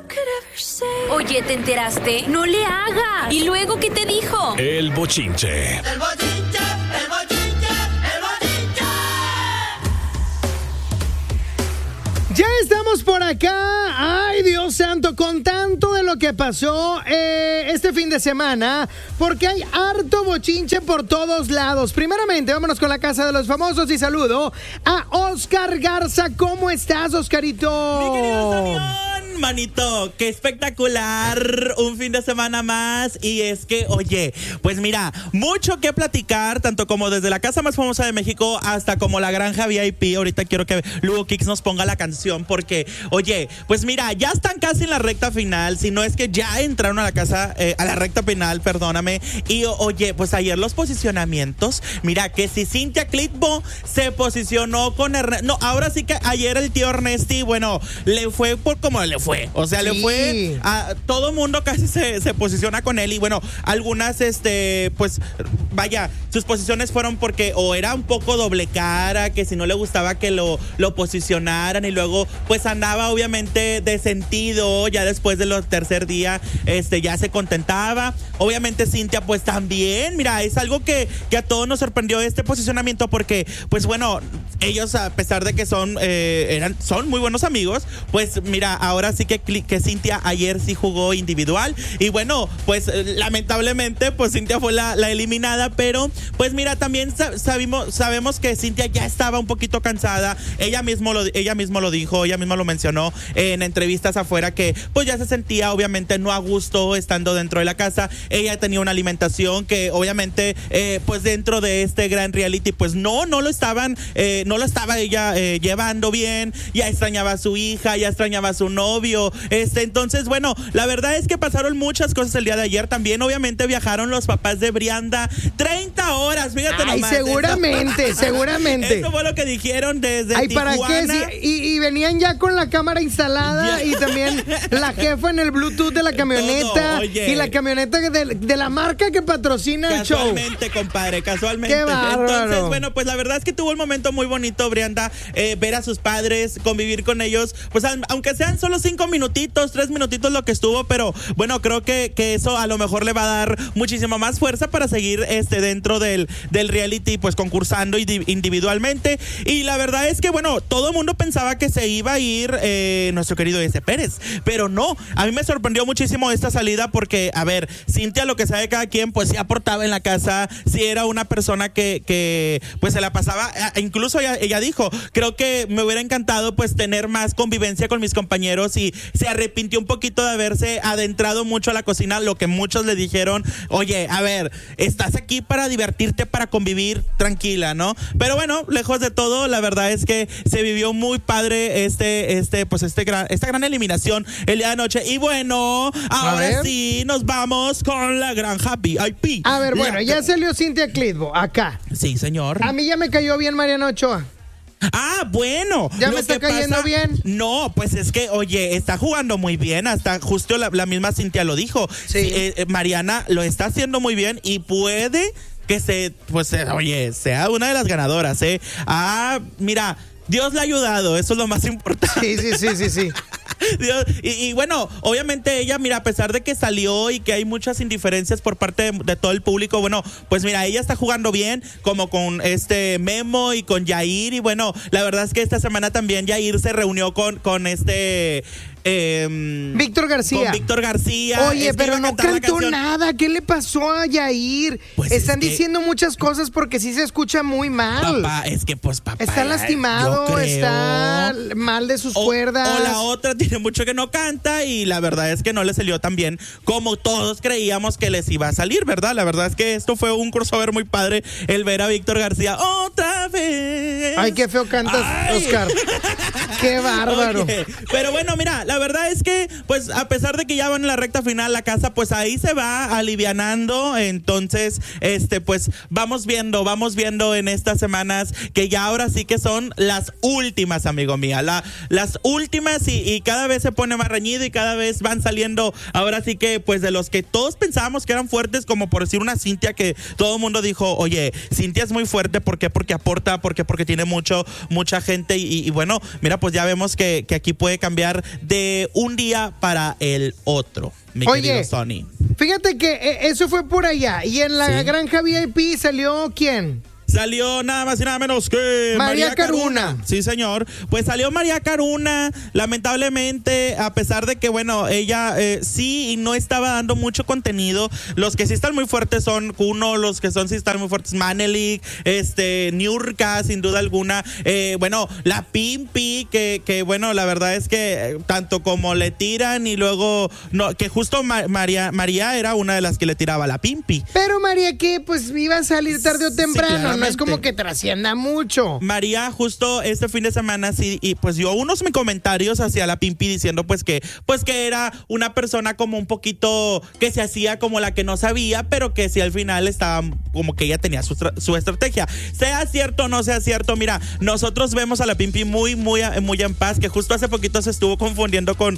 Oye, ¿te enteraste? ¡No le hagas! ¿Y luego qué te dijo? El bochinche. El bochinche, el bochinche, el bochinche. Ya estamos por acá. Ay, Dios santo, con tanto de lo que pasó este fin de semana, porque hay harto bochinche por todos lados. Primeramente, vámonos con la Casa de los Famosos y saludo a Oscar Garza. ¿Cómo estás, Oscarito? Mi querido Damián, manito, qué espectacular, un fin de semana más. Y es que, oye, pues mira, mucho que platicar, tanto como desde la casa más famosa de México hasta como la granja VIP. Ahorita quiero que Lugo Kicks nos ponga la canción porque, oye, pues mira, ya están casi en la recta final, si no es que ya entraron a la casa, a la recta final, perdóname. Y oye, pues ayer los posicionamientos, mira, que si Cynthia Clitbo se posicionó con Ernesto, no, ahora sí que ayer el tío Ernesti, bueno, le fue por como le fue. O sea, le fue a todo mundo, casi se posiciona con él. Y bueno, algunas, pues, vaya, sus posiciones fueron porque o era un poco doble cara, que si no le gustaba que lo posicionaran, y luego, pues, andaba obviamente de sentido, ya después del tercer día, ya se contentaba. Obviamente Cynthia, pues, también, mira, es algo que a todos nos sorprendió este posicionamiento porque, pues, bueno, ellos, a pesar de que son muy buenos amigos, pues, mira, ahora sí que Cynthia ayer sí jugó individual. Y bueno, pues lamentablemente pues Cynthia fue la eliminada, pero pues mira, también sabemos que Cynthia ya estaba un poquito cansada. Ella mismo lo dijo, ella misma lo mencionó en entrevistas afuera, que pues ya se sentía obviamente no a gusto estando dentro de la casa. Ella tenía una alimentación que obviamente pues dentro de este gran reality pues no lo estaba ella llevando bien. Ya extrañaba a su hija, ya extrañaba a su novio. Entonces, bueno, la verdad es que pasaron muchas cosas el día de ayer. También, obviamente, viajaron los papás de Brianda 30 horas, fíjate nomás. Seguramente. Eso fue lo que dijeron desde Tijuana. ¿Para qué? Y venían ya con la cámara instalada y también la jefa en el Bluetooth de la camioneta. Todo, y la camioneta de la marca que patrocina el show. Casualmente, compadre, casualmente. Qué bárbaro. Entonces, bueno, pues la verdad es que tuvo un momento muy bonito, Brianda, ver a sus padres, convivir con ellos, pues aunque sean solo 3 minutitos lo que estuvo, pero bueno, creo que eso a lo mejor le va a dar muchísima más fuerza para seguir dentro del reality, pues concursando individualmente. Y la verdad es que, bueno, todo el mundo pensaba que se iba a ir nuestro querido Ese Pérez, pero no, a mí me sorprendió muchísimo esta salida porque, a ver, Cynthia, lo que sabe cada quien, pues sí aportaba en la casa, sí era una persona que pues se la pasaba, incluso ella dijo, creo que me hubiera encantado pues tener más convivencia con mis compañeros, y se arrepintió un poquito de haberse adentrado mucho a la cocina, lo que muchos le dijeron, oye, a ver, estás aquí para divertirte, para convivir, tranquila, ¿no? Pero bueno, lejos de todo, la verdad es que se vivió muy padre esta gran eliminación el día de anoche. Y bueno, ahora sí nos vamos con la granja VIP. A ver, bueno, ya salió Cynthia Clitbo acá. Sí, señor. A mí ya me cayó bien Mariana Ochoa. Ah, bueno. ¿Ya me está cayendo bien? No, pues es que, oye, está jugando muy bien. Hasta justo la misma Cynthia lo dijo. Sí. Mariana lo está haciendo muy bien y puede que sea una de las ganadoras, ¿eh? Ah, mira, Dios le ha ayudado, eso es lo más importante. Sí. Dios, y bueno, obviamente ella, mira, a pesar de que salió y que hay muchas indiferencias por parte de todo el público, bueno, pues mira, ella está jugando bien, como con Memo y con Yair, y bueno, la verdad es que esta semana también Yair se reunió con Víctor García. Con Víctor García. Oye, pero no cantó nada. ¿Qué le pasó a Yair? Pues están diciendo muchas cosas porque sí se escucha muy mal. Papá, es que pues papá está lastimado, está mal de sus cuerdas. O la otra tiene mucho que no canta y la verdad es que no le salió tan bien como todos creíamos que les iba a salir, ¿verdad? La verdad es que esto fue un crossover muy padre, el ver a Víctor García otra vez. Ay, qué feo cantas, Oscar. Qué bárbaro. Oye, pero bueno, mira, la verdad es que, pues, a pesar de que ya van en la recta final, la casa, pues ahí se va alivianando. Entonces, pues, vamos viendo en estas semanas que ya ahora sí que son las últimas, amigo mía. Las últimas y cada vez se pone más reñido y cada vez van saliendo, ahora sí que, pues, de los que todos pensábamos que eran fuertes, como por decir una Cynthia que todo el mundo dijo, oye, Cynthia es muy fuerte, ¿por qué? Porque importa porque tiene mucha gente y bueno, mira, pues ya vemos que aquí puede cambiar de un día para el otro, mi querido Sony. Fíjate que eso fue por allá y en la granja VIP salió ¿quién? Salió nada más y nada menos que María Caruna. Sí, señor. Pues salió María Caruna, lamentablemente, a pesar de que, bueno, ella sí no estaba dando mucho contenido. Los que sí están muy fuertes son Kuno, los que sí están muy fuertes, Manelik, Niurka, sin duda alguna. Bueno, la Pimpi, que bueno, la verdad es que tanto como le tiran y luego, no, que justo María era una de las que le tiraba a la Pimpi. Pero María, que pues iba a salir tarde o temprano. Sí, no es como que trascienda mucho. María justo este fin de semana sí, y pues dio unos comentarios hacia la Pimpi diciendo pues que era una persona como un poquito que se hacía como la que no sabía, pero que sí al final estaba como que ella tenía su estrategia. Sea cierto o no sea cierto, mira, nosotros vemos a la Pimpi muy en paz, que justo hace poquito se estuvo confundiendo con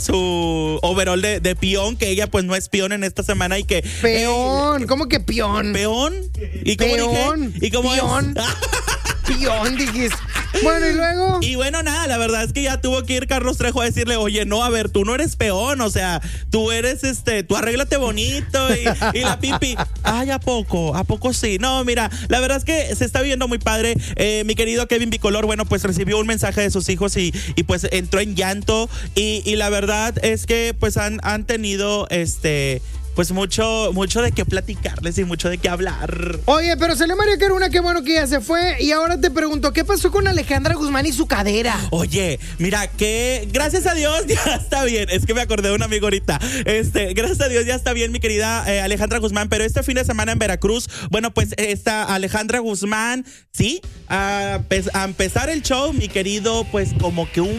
su overall de peón, que ella pues no es peón en esta semana y que... Peón, ¿cómo que peón? ¿Peón? ¿Y cómo peón. Dije? ¿Y cómo peón. Pión, dijiste. Bueno, y luego. Y bueno, nada, la verdad es que ya tuvo que ir Carlos Trejo a decirle, oye, no, a ver, tú no eres peón, o sea, tú eres tú arréglate bonito y la Pimpi, ay, ¿a poco sí? No, mira, la verdad es que se está viendo muy padre. Mi querido Kevin Bicolor, bueno, pues recibió un mensaje de sus hijos y pues entró en llanto y la verdad es que pues han tenido pues mucho de qué platicarles y mucho de qué hablar. Oye, pero salió María Caruna, qué bueno que ya se fue. Y ahora te pregunto, ¿qué pasó con Alejandra Guzmán y su cadera? Oye, mira, que gracias a Dios ya está bien. Es que me acordé de un amigo ahorita. Gracias a Dios ya está bien, mi querida Alejandra Guzmán. Pero este fin de semana en Veracruz, bueno, pues esta Alejandra Guzmán, sí, a empezar el show, mi querido, pues como que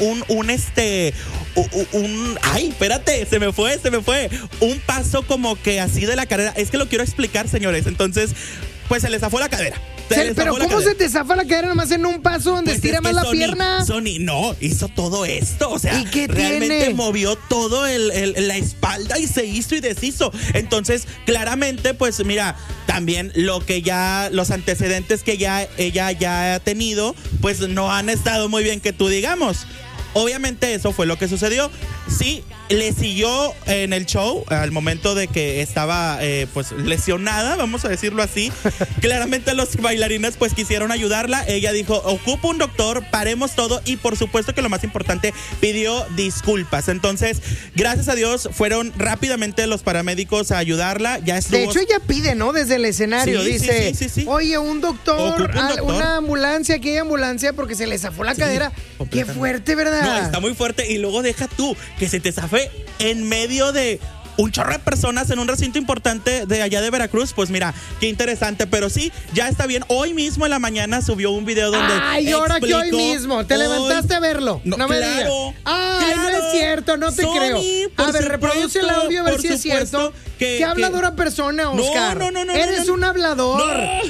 ay, espérate, se me fue. Un paso como que así de la carrera. Es que lo quiero explicar, señores. Entonces, pues se le zafó la cadera. Pero ¿cómo se te zafa la cadera nomás en un paso donde pues estira más la pierna? Sony no hizo todo esto. O sea, ¿y qué realmente tiene? movió todo la espalda y se hizo y deshizo. Entonces, claramente, pues mira, también los antecedentes que ella ya ha tenido, pues no han estado muy bien que tú digamos. Obviamente eso fue lo que sucedió. Sí, le siguió en el show al momento de que estaba pues lesionada, vamos a decirlo así. Claramente los bailarines pues quisieron ayudarla. Ella dijo, ocupo un doctor, paremos todo y por supuesto que lo más importante, pidió disculpas. Entonces, gracias a Dios, fueron rápidamente los paramédicos a ayudarla. Ya estuvo... De hecho, ella pide, ¿no? Desde el escenario, sí, dice, sí. oye, un doctor, una ambulancia, que hay ambulancia porque se le zafó la cadera. Qué fuerte, ¿verdad? No, está muy fuerte y luego deja tú que se te zafe en medio de un chorro de personas en un recinto importante de allá de Veracruz. Pues mira, qué interesante, pero sí, ya está bien. Hoy mismo en la mañana subió un video donde ay, ahora que hoy mismo, ¿te levantaste a verlo? No me digas. Ay, claro, no es cierto, no te Sony, creo. A ver, reproduce el audio a ver si es cierto. ¿Qué habladora persona, Oscar? No. Eres un hablador. No.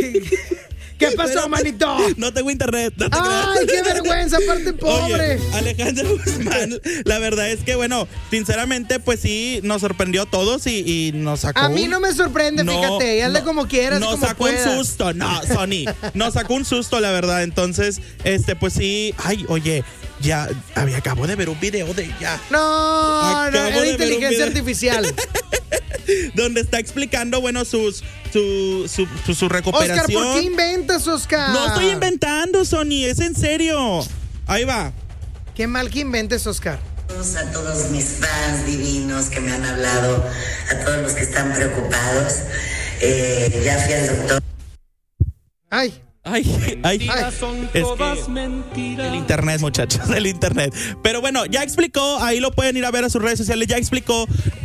¿Qué pasó, manito? No tengo internet. No te ay, qué vergüenza, aparte pobre. Oye, Alejandra Guzmán, la verdad es que, bueno, sinceramente, pues sí, nos sorprendió a todos y nos sacó. A mí no me sorprende, fíjate, y hazle como quieras, nos como sacó puedas. un susto, no, Sony, nos sacó un susto, la verdad. Entonces, pues sí, ay, oye, ya acabo de ver un video de ella. No, era inteligencia artificial. Donde está explicando, bueno, su recuperación. Oscar, ¿por qué inventas, Oscar? No estoy inventando, Sony, es en serio. Ahí va. Qué mal que inventes, Oscar. A todos mis fans divinos que me han hablado, a todos los que están preocupados, ya fui al doctor. Ay. Son todas mentiras. El internet, muchachos, el internet. Pero bueno, ya explicó, ahí lo pueden ir a ver a sus redes sociales, ya explicó.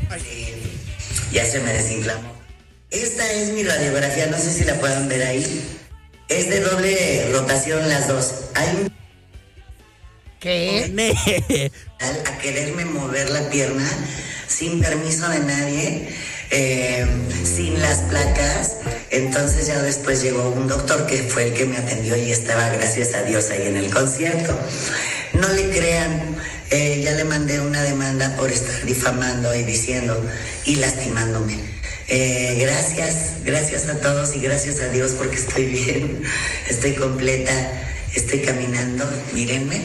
Ya se me desinflamó. Esta es mi radiografía, no sé si la puedan ver ahí. Es de doble rotación las dos. Hay un... ¿Qué? A quererme mover la pierna sin permiso de nadie, sin las placas. Entonces ya después llegó un doctor que fue el que me atendió y estaba, gracias a Dios, ahí en el concierto. No le crean, ya le mandé una demanda por estar difamando y diciendo y lastimándome. Gracias a todos y gracias a Dios porque estoy bien, estoy completa, estoy caminando, mírenme.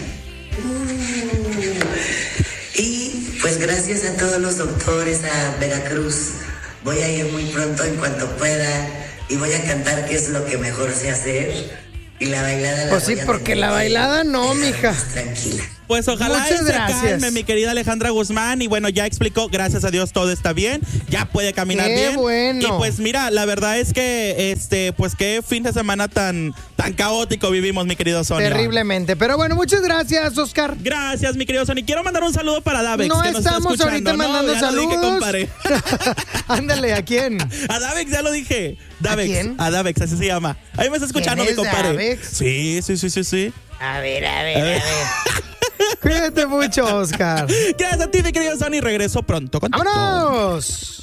Y pues gracias a todos los doctores, a Veracruz. Voy a ir muy pronto en cuanto pueda y voy a cantar, que es lo que mejor sé hacer. Y la bailada la Pues sí, voy a porque tener la que bailada no, dejar mija. más tranquila. Pues ojalá Muchas se gracias. calme, mi querida Alejandra Guzmán. Y bueno, ya explicó, gracias a Dios todo está bien. Ya puede caminar Qué bien. bueno. Y pues mira, la verdad es que pues qué fin de semana tan caótico vivimos, mi querido Sony. Terriblemente. Pero bueno, muchas gracias, Oscar. Gracias, mi querido Sony. Quiero mandar un saludo para Davex, No que nos está estamos escuchando. ahorita mandando ya lo dije, saludos. compadre. Ándale, ¿a quién? A Davex, ya lo dije. Davex. ¿A quién? A Davex, así se llama. Ahí me está escuchando, ¿Quién mi es compadre. Davex? Sí. A ver. Cuídate mucho, Oscar. Gracias a ti, mi querido Sony. Regreso pronto contigo. ¡Vámonos!